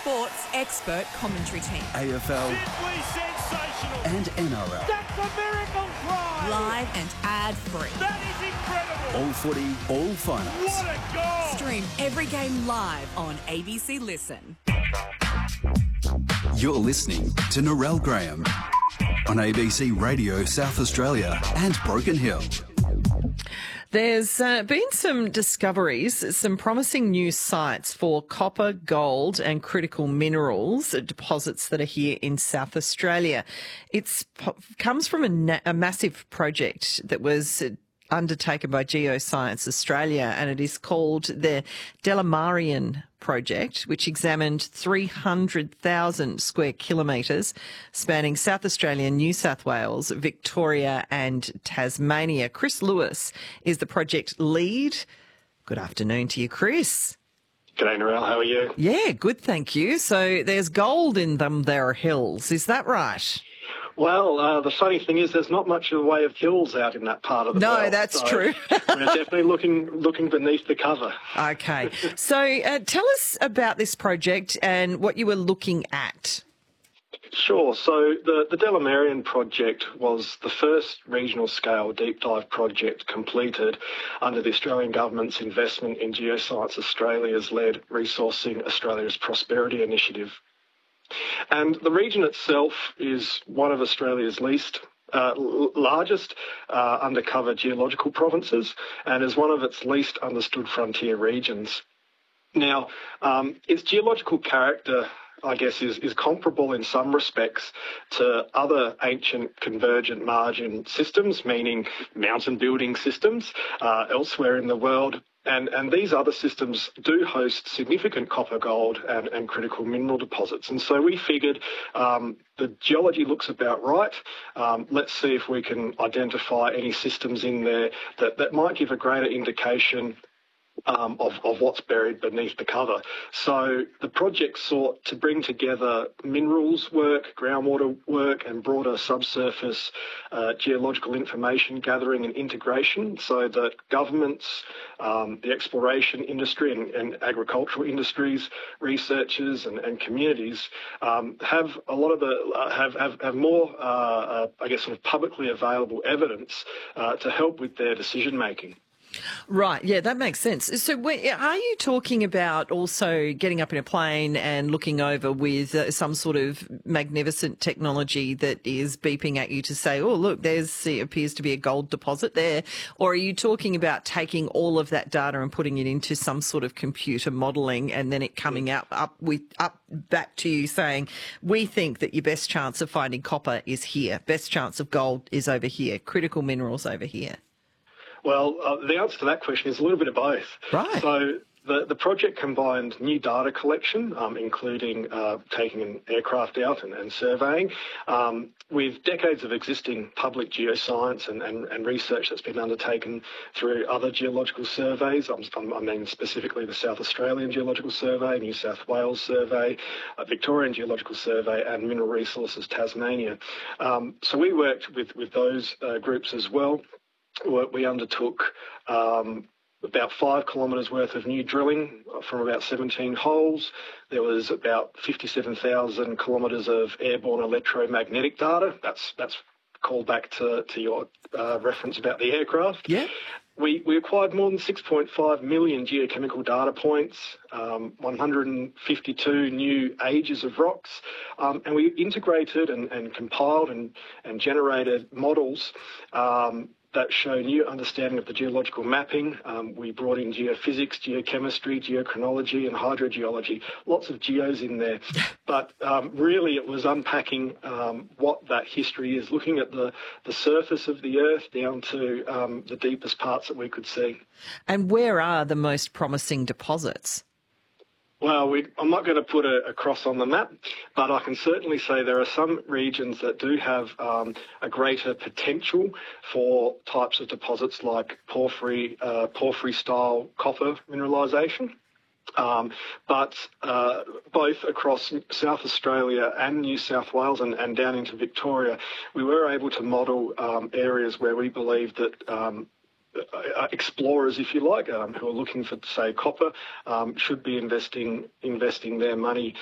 Sports expert commentary team. AFL Simply sensational. and NRL. That's a miracle try. Live and ad-free. That is incredible. All footy, all finals. What a goal. Stream every game live on ABC Listen. You're listening to Narelle Graham on ABC Radio South Australia and Broken Hill. There's been some discoveries, some promising new sites for copper, gold and critical minerals deposits that are here in South Australia. It comes from a massive project that was undertaken by Geoscience Australia, and it is called the Delamarian Project, which examined 300,000 square kilometres spanning South Australia, New South Wales, Victoria and Tasmania. Chris Lewis is the project lead. Good afternoon to you, Chris. G'day, Narelle. How are you? Yeah, good, thank you. So there's gold in them there hills, is that right? Well, the funny thing is there's not much in the way of hills out in that part of the world. No, that's true. We're definitely looking beneath the cover. Okay. So tell us about this project and what you were looking at. Sure. So the Delamarian project was the first regional scale deep dive project completed under the Australian government's investment in Geoscience Australia's led Resourcing Australia's Prosperity Initiative. And the region itself is one of Australia's largest undercover geological provinces and is one of its least understood frontier regions. Now, its geological character, I guess, is comparable in some respects to other ancient convergent margin systems, meaning mountain building systems elsewhere in the world. And these other systems do host significant copper, gold and critical mineral deposits. And so we figured the geology looks about right. Let's see if we can identify any systems in there that might give a greater indication of what's buried beneath the cover. So the project sought to bring together minerals work, groundwater work and broader subsurface geological information gathering and integration so that governments, the exploration industry and agricultural industries, researchers and communities have a lot of have more, I guess, sort of publicly available evidence to help with their decision making. Right, yeah, that makes sense. So are you talking about also getting up in a plane and looking over with some sort of magnificent technology that is beeping at you to say, oh, look, appears to be a gold deposit there? Or are you talking about taking all of that data and putting it into some sort of computer modelling and then it coming up back to you saying, we think that your best chance of finding copper is here, best chance of gold is over here, critical minerals over here? Well, the answer to that question is a little bit of both. Right. So the project combined new data collection, including taking an aircraft out and surveying, with decades of existing public geoscience and research that's been undertaken through other geological surveys. I mean specifically the South Australian Geological Survey, New South Wales Survey, Victorian Geological Survey and Mineral Resources Tasmania. So we worked with those groups as well. We undertook about 5 kilometres worth of new drilling from about 17 holes. There was about 57,000 kilometres of airborne electromagnetic data. That's called back to your reference about the aircraft. Yeah. We acquired more than 6.5 million geochemical data points, 152 new ages of rocks, and we integrated and compiled and generated models that show new understanding of the geological mapping. We brought in geophysics, geochemistry, geochronology and hydrogeology, lots of geos in there. But really it was unpacking what that history is, looking at the surface of the earth down to the deepest parts that we could see. And where are the most promising deposits? Well, I'm not going to put a cross on the map, but I can certainly say there are some regions that do have a greater potential for types of deposits like porphyry-style copper mineralisation. But both across South Australia and New South Wales and down into Victoria, we were able to model areas where we believe that explorers, if you like, who are looking for, say, copper, should be investing their money